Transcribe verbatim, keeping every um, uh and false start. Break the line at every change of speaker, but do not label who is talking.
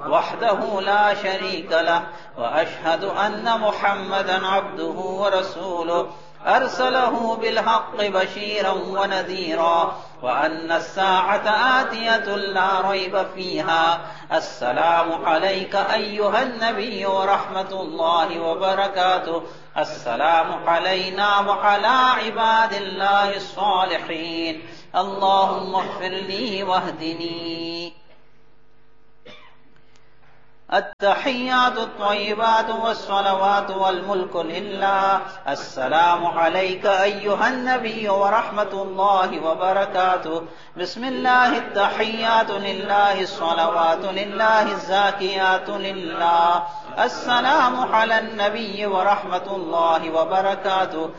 वहदहु ला शरीका लह व अशहदु अन्ना मुहम्मदन अब्दुहु व रसूलुहु अरसलहु बिलहक़्क़ि बशीरन व नज़ीरा व अन्ना अस्साअत आतियतुन ला रैब फ़ीहा। अस्सलामु अलैका अय्युहन नबिय्यु व रहमतुल्लाहि व बरकातुहु। अस्सलामु अलैना व अला इबादिल्लाहि स्सालिहीन। अल्लाहुम्मा इग़फ़िर ली वहदिनी। अत्तहिय्यातु त्वय्यिबातु वस्सलावातु वल मुल्कु लिल्लाह। अस्सलामु अलैका अय्युहन नबिय्यु व रहमतुल्लाहि व बरकातुहु। बिस्मिल्लाहि अत्तहिय्यातु लिल्लाहि अस्सलावातु लिल्लाहि अज़्ज़ाकियातु लिल्लाह। अस्सलामु अलन नबिय्यि व रहमतुल्लाहि व बरकातुहु।